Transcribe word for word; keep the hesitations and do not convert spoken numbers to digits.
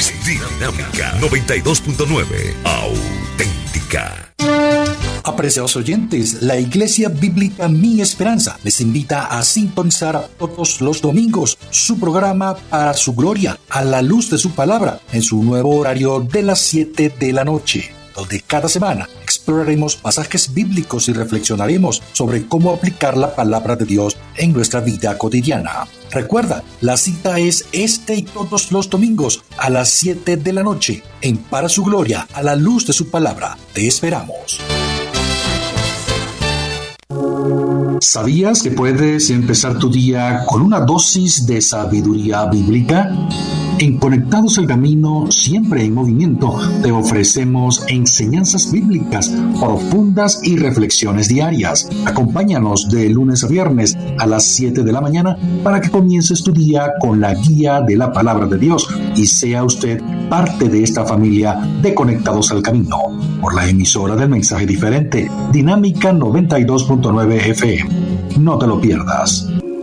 es Dinámica noventa y dos punto nueve, auténtica. Apreciados oyentes, la Iglesia Bíblica Mi Esperanza les invita a sintonizar todos los domingos su programa Para su Gloria, a la luz de su palabra, en su nuevo horario de las siete de la noche, donde cada semana exploraremos pasajes bíblicos y reflexionaremos sobre cómo aplicar la palabra de Dios en nuestra vida cotidiana. Recuerda, la cita es este y todos los domingos a las siete de la noche en Para su Gloria, a la luz de su palabra. Te esperamos. ¿Sabías que puedes empezar tu día con una dosis de sabiduría bíblica? En Conectados al Camino, siempre en movimiento, te ofrecemos enseñanzas bíblicas profundas y reflexiones diarias. Acompáñanos de lunes a viernes a las siete de la mañana para que comiences tu día con la guía de la palabra de Dios y sea usted parte de esta familia de Conectados al Camino, por la emisora del mensaje diferente, Dinámica noventa y dos punto nueve F M. No te lo pierdas.